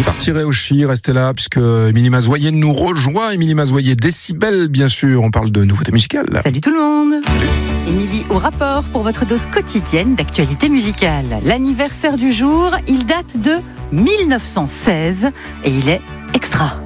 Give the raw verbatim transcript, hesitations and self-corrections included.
Partirez au Chi, restez là puisque Émilie Mazoyer nous rejoint. Émilie Mazoyer, Décibel bien sûr, on parle de nouveautés musicales. Salut tout le monde. Salut. Émilie au rapport pour votre dose quotidienne d'actualité musicale. L'anniversaire du jour, il date de mille neuf cent seize et il est extra.